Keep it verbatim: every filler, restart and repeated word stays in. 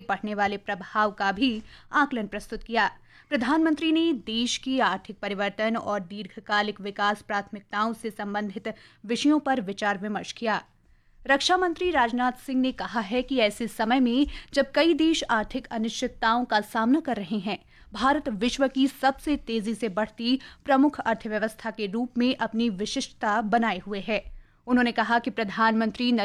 पड़ने वाले प्रभाव का भी आकलन प्रस्तुत किया। प्रधानमंत्री ने देश की आर्थिक परिवर्तन और दीर्घकालिक विकास प्राथमिकताओं से संबंधित विषयों पर विचार विमर्श किया। रक्षा मंत्री राजनाथ सिंह ने कहा है कि ऐसे समय में जब कई देश आर्थिक अनिश्चितताओं का सामना कर रहे हैं, भारत विश्व की सबसे तेजी से बढ़ती प्रमुख अर्थव्यवस्था के रूप में अपनी विशिष्टता बनाए हुए है। उन्होंने कहा कि प्रधानमंत्री